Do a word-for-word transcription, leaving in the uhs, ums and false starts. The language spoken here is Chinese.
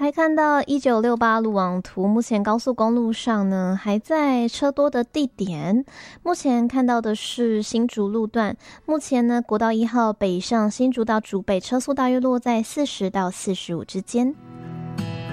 还看到一九六八路网图，目前高速公路上呢还在车多的地点，目前看到的是新竹路段，目前呢国道一号北上新竹到竹北车速大约落在四十到四十五之间。